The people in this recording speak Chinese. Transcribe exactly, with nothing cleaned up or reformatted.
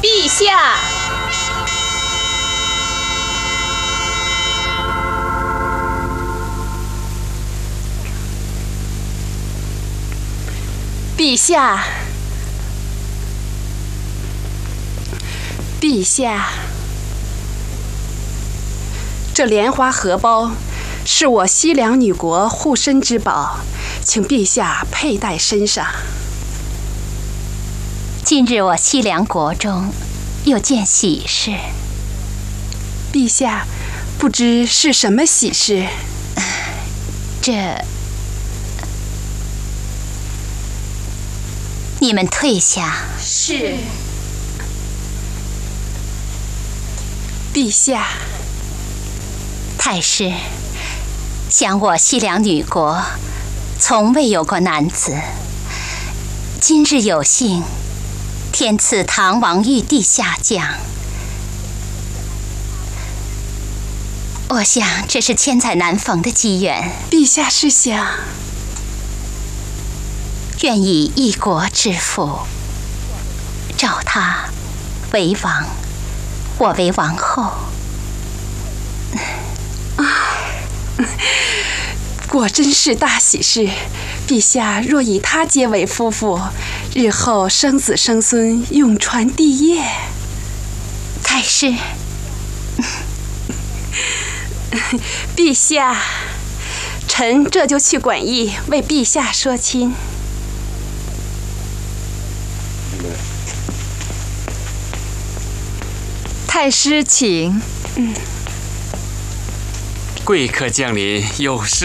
陛下。陛下，陛下，这莲花荷包是我西凉女国护身之宝，请陛下佩戴身上。 今日我西凉国中有件喜事， 陛下，不知是什么喜事？ 这。你们退下。 是。陛下。 太师，想我西凉女国，从未有过男子。今日有幸，天赐唐王玉帝下降，我想这是千载难逢的机缘。 陛下是想。 愿以一国之父，召他为王，我为王后。 啊，果真是大喜事！陛下若以他结为夫妇，日后生子生孙，永传帝业。 太师， 陛下，臣这就去馆驿为陛下说亲。 太师，请。 嗯。 贵客降临，有事。